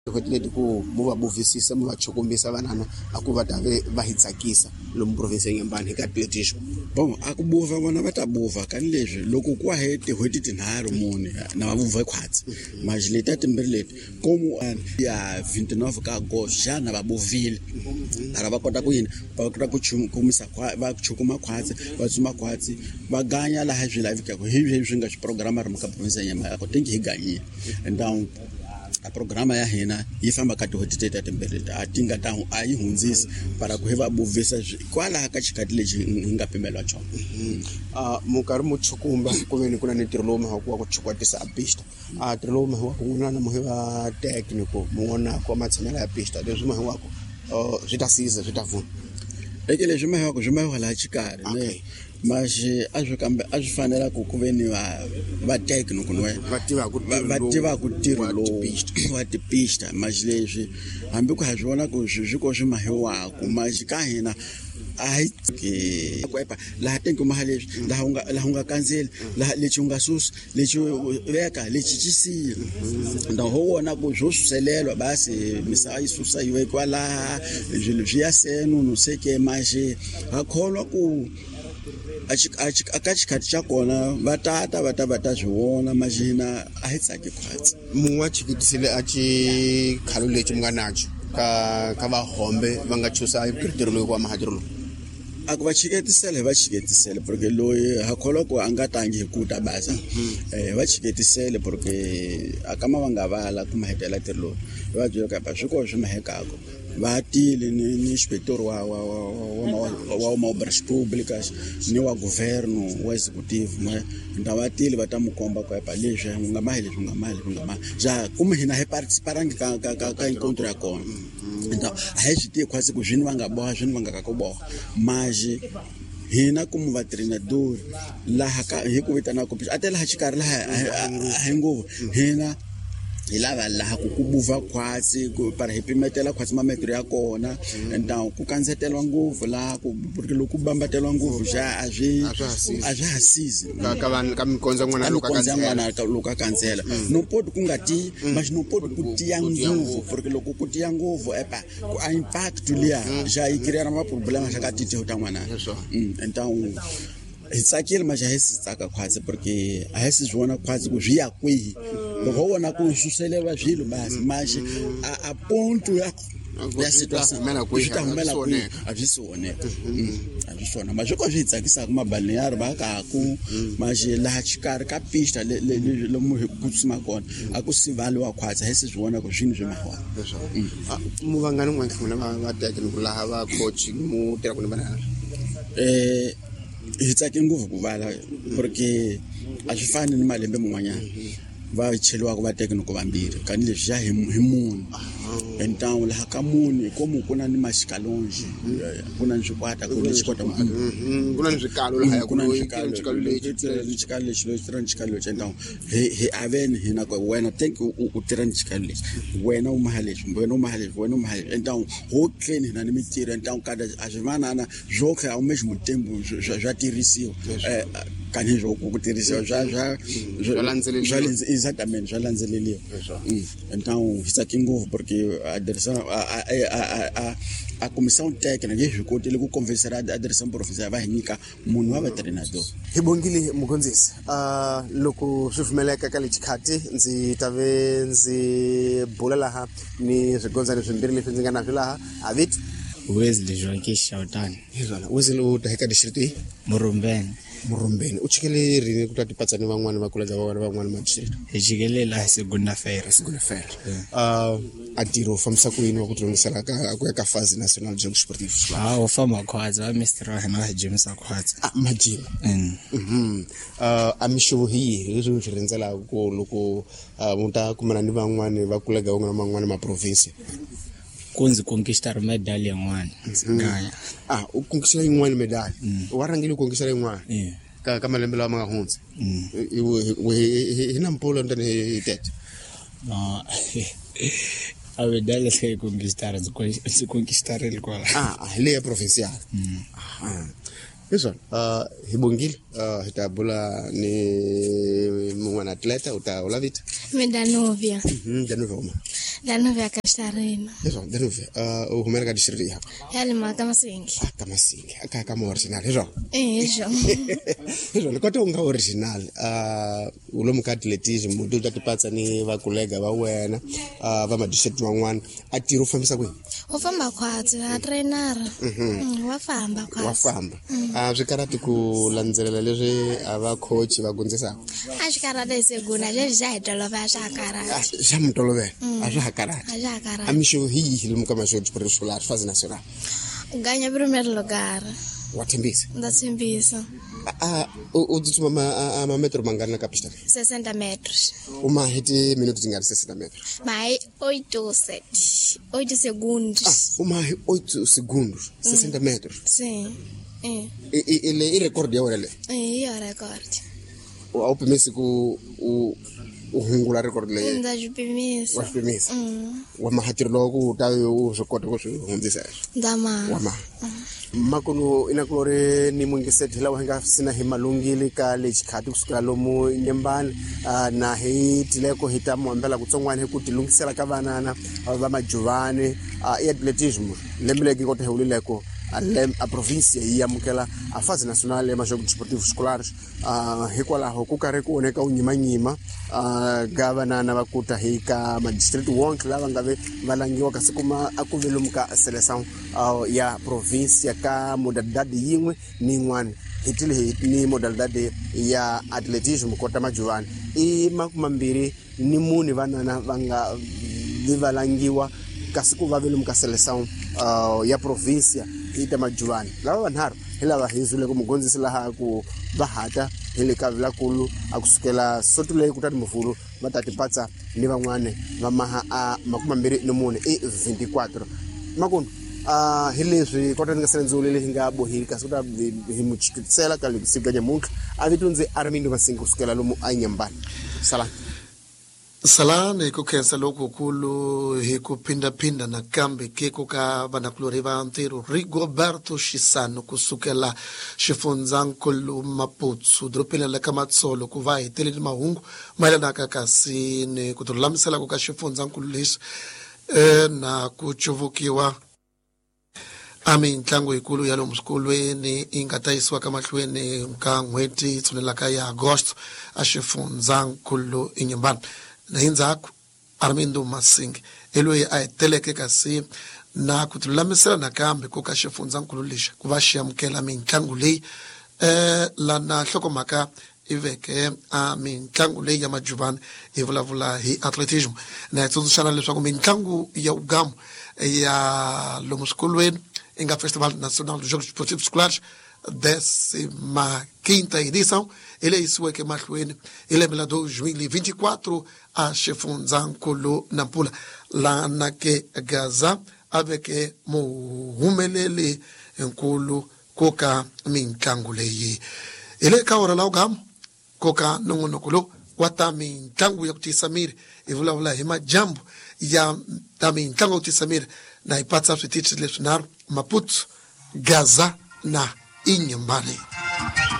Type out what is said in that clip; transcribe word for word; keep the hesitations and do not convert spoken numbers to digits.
Leti ku muva bovisisa muva chokombisa vanana akuva tave vahitsakisa lomu province yengembani ka pletisho. Bom, akubuva vona va ta buva kanileswi loko ku hete hweti tinharhu mune na va buvha khwatsi mas leti timbirhi leti komu ya twenty-nine ka agosto xana va buvile ara va kota ku yini va kota ku chukumisa va chukuma khwatsi va tsuma khwatsi va ganya laha swi lavekaka hi swi nga swi programa ri ka province yengembani ko tenki hi ganyile and a programa ya hina yi famba ka tihoti teta timbirhi a tinga ta a yi hundzisi para ku heva buvisa kwala ka xikati lexi nga pimelwa chona. Ah mukarhi mu chukumba ku veni kuna ni ntirho lowu mi wa ku chukwatisa a pista a ntirho lowu mi wa ku n'wana mu heva technical muona ku matshemela ya pista leswi mi wa ku swi ta siza swi ta pfuna eke leswi mi wa ku swi mi wa la xikarhi ne mas a swi kambe a swi fanela ku ku veni va va technical no va tiva ku va tiva ku tirho lowu wa tipista mas leswi hambi ku ha swi vona ku swi ko swi mahiwaku mas ka hina a hi ke kwepa laha tenki maha leswi laha unga laha unga kandzeli laha lexi unga susi lexi veka lexi xisile ndo ho wona ku swo suselelwa basi misava yi susa yiwe kwala zwilo swi ya senu no seke mas ha kholwa ku a ka xikhathi xa kona va tata va ta va ta swi vona maxina a hi tsaki khwatsi mun'we a chikitisile a xikhalo lexi mi nga naxo ka ka vahombe va nga chusa ntirho loyi wa mahatirho lowu a ku va chiketisela hi va chiketisele porque loyi ha kholwa ku a nga tangi hi kuta basa eh va chiketisele porque a kama va nga vala ku mahetela ntirho lowu va byela ka ba swi ko swi mahekako va tile ni ni inspector wa wa wa wa obras públicas ni wa governo wa executivo mas nda va tile va ta mu komba ku pa leswi nga mahi leswi nga mali nga ma ja kuma hina he participarangi ka ka ka encontro ya kona então a hi swi tivi quase ku zwini va nga boha zwini va nga ka ku boha mas hina como va treinador laha ka hi ku vitana ku a tela ha xikarhi laha hi nguvu hina hi lava laha ku ku buva khwatsi ku para hi pimetela khwatsi mametro ya kona então ku kanzetelwa ngopfu laha ku porque loko bambatelwa ngopfu xa a swi a swi hasisi ka vanhu ka mikondzo n'wana loko kandzela n'wana loko a kandzela no poti ku nga ti mas no poti ku tiya ngopfu porque loko ku tiya ngopfu epa ku a impact liya xa yi create ma problema xa ka tithe ta n'wana então hi tsakile mas a hi si tsaka khwatsi porque a hi si zwona khwatsi ku swi ya kwihi loko wona ku suselelwa zwilo basi mas a ponto ya ya situação swi ta humela kwihi a swi si oneka a swi swona mas ko swi tsakisaka mabalneari va kaku mas laha xikarhi ka pista lomu hi ku tsima kona a ku sivaliwa khwatsi a hi si zwona ku swini swi mahiwa mu vangani n'wana n'wina va technical laha va coach mu tirha ku ni vana eh hi tsake ngopfu ku vala porque a swi fani ni malembe man'wanyana va cheliwa ku va technical vambirhi kani leswi ya hi munhu então laha ka munhu komu ku na ni maxikalonji ku na ni swikwata ku ni xikota ku na ni swikalo laha ku na ni xikalo lexi ni xikalo lexi lo tirha ni xikalo lexi então hi hi aveni hina ku wena thank you u tirha ni xikalo lexi wena u maha lexi wena u maha lexi wena u maha lexi então ho tleni hina ni mitirho então kada a swi vanana zwoke a u mesmo tempo já tirhisiwa eh kani zwo ku tirhisiwa swa swa swa landzeleliwa exatamente swa landzeleliwa então hi tsake ngopfu porque a direção a a a comissão técnica yi kotile ku conversar a direção profissional va hi nyika munhu wa va treinador. Hi bongile mugondzisi ah loko swi pfumeleka ka lexi khati ndzi ta ve ndzi bula laha ni swigondzo leswimbirhi leswi ndzi nga na swi laha a vit Wesley Joaki Shautani hizona Wesley u ta heka district Murumbeni Murumbeni u chikele rini ku ta tipatsani van'wana va kula va van'wana machini hi chikele laha Segunda Fair Segunda Fair ah a tiro famisa ku yini wa ku trongisela ka ku ya ka fazi national jog sportive ah u famba khwatsi va mister wa hina wa James khwatsi ah majima mhm ah a mishuvo hi leswi swi rindzela ku loko muta kumana ni van'wana va kula ga van'wana man'wana ma province kunzi conquistar medalha yin'wana ngaya ah u conquistar yin'wana medalha wa rangile conquistar yin'wana eh ka ka malembe lawa ma nga hundza hina mpolo ndani hi tete no a medalha se conquistar se conquistar el kwala ah le provincial ah eso ah hibongile ah hitabula ni mwana atleta uta olavita Medanovia mhm Danovia Danuve Castarino. Eso, Danuve, uh, o Humera Gadishri. Yali Makamasingi. Ah, Kamasingi, aka kama original, eso. Eh, eso. Eso, likoto unga original. Uh, ulomu atletism, mudu tatipatsa ni va kolega va wena, uh, va madisheti wangwana. Ati ufambisa kwi? Ufamba kwatsi, va trainer. Mhm. Wafamba kwatsi. Wafamba. Ah, zvikarati kulandzelela leswi ava coach va gundzisa. A zvikarati seguna leswi ja hitolova swa karati. Swa mutolovela. A swa karati. A swa karati. Amisho hi hi lomu kama swo professional fase nacional. Ganha primeiro lugar. Wathembisa. Ndathembisa. Ah, u tsutsuma ma ma metro mangana ka pista. sessenta metros. Uma hiti minutos ngari sessenta metros. Mai oito sete. oito segundos. Ah, uma oito segundos, sessenta metros. Sim. É. E ele e recorde ya wele. É, é recorde. O au pimisi ku o uhungula record le. Ndajipimisa. Wapimisa. Mm. Wa mahatir loku tayo u sokota ku hundisa. Ndama. Wama. Makunu inakulore ni mungisethela wanga sina himalungili ka lechikhati kusukela lomu nyembani na hitileko hita muambela kutsongwana hekutilungisela ka vanana va majuvane i atletism lemleki kote hulileko alem a província ia mukela a fase nacional ya majogos desportivos escolares uh, hikwalaho kukare kuoneka unyimanyima uh, gavanana vakuta hika ma district wonke lava ngave valangiwa kasikuma akuvelumuka seleção uh, ya província ka modalidade yin'we ni n'wana hitile ni modalidade ya atletism kota majuvani i makumambiri ni muni vanana vanga vivalangiwa kasiku vavelumuka seleção uh, ya província ita majuvani lava vanharu hilava hizule kumugonzisi laha ku vahata hile kavila kulu akusukela sotule kutati mufulu vatatipatsa ni van'wane vamaha a makumambiri ni mune i vinte-quatro makunu uh, hileswi kota ni nga sendzulile hi nga bohili kasi kuta hi muchikitsela ka lekusiku ka muntlha a vitunze Armindo Masinga kusukela lomu a Nyembani sala Salane ku khensa lokukulu hi ku phinda-phinda nakambe ke ku ka vanakulori va ntirho Rigoberto Xisano kusukela xifundzankulu Maputsu dropeni la ka Matsolo ku va heteleli mahungu mayelanaka kasi ni ku tilulamisela ku ka xifundzankulu lexi eh, na ku chuvukiwa a mitlangu yikulu ya lomu swikolweni yi nga ta yisiwa ka mahlweni ka n'hweti tshunelaka ya Agosto a xifundzankulu eNyembani na hindzhaku Armindo Masinga eloyi a heteleke kasi na ku tilulamisela nakambe ku ka xifundzankulu lexi ku va xi amukela mitlangu leyi eh lana nhlokomhaka i veke a mitlangu leyi ya majuvani hi vulavula hi atletism na hi tsundzuxana leswaku mitlangu ya ugamu ya lomu swikolweni i nga Festival Nacional dos Jogos Desportivos Escolares décima quinta edição ele yisiweke mahlweni hi lembe la dois mil e vinte e quatro a xifundzankulu Nampula lana ke Gaza a veke muhumeleli nkulu koka mitlangu leyi hi le ka ora la ugamu koka nongonoko lowu wa ta mitlangu ya ku tiyisa miri hi vulavula hi majambu ya ta mitlangu ya ku tiyisa miri na hi patsa switichi leswinharhu Maputsu, Gaza na Inyembani.